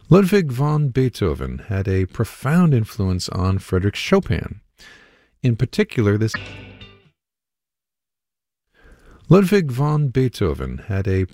Ludwig van Beethoven had a profound influence on Frédéric Chopin. In particular, Ludwig van Beethoven had a